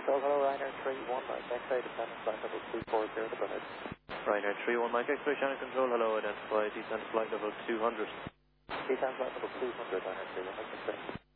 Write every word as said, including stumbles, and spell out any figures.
Control, hello, Ryanair three one Mike X-ray, descending flight level two four zero, go ahead. Ryanair three one Mike X-ray, Shannon Control, hello, identify descent flight level two hundred. Descent flight level two hundred, Ryanair three one Mike X-ray.